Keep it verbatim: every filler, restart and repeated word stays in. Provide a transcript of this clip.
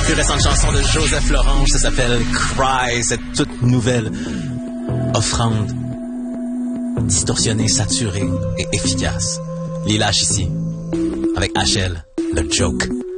plus récente chanson de Joseph Lorange, ça s'appelle Cry, cette toute nouvelle offrande distorsionnée, saturée et efficace. Lila ici, avec H L, le joke.